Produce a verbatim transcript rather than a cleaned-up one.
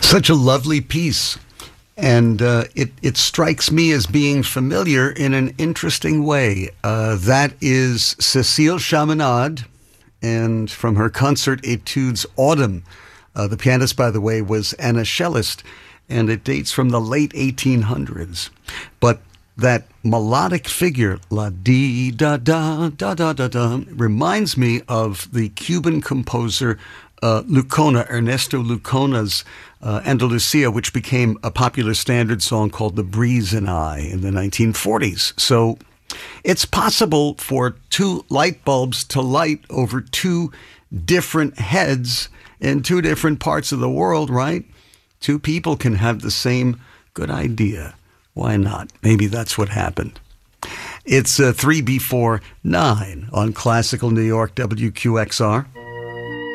Such a lovely piece. And uh, it, it strikes me as being familiar in an interesting way. Uh, that is Cécile Chaminade, and from her concert Etudes Autumn. Uh, the pianist, by the way, was Anna Schellist, and it dates from the late eighteen hundreds. But that melodic figure, la di da da da da da da, reminds me of the Cuban composer uh, Lucona, Ernesto Lucona's uh, Andalusia, which became a popular standard song called The Breeze and I in the nineteen forties. So it's possible for two light bulbs to light over two different heads in two different parts of the world, right? Two people can have the same good idea. Why not? Maybe that's what happened. It's uh, three before nine on Classical New York W Q X R.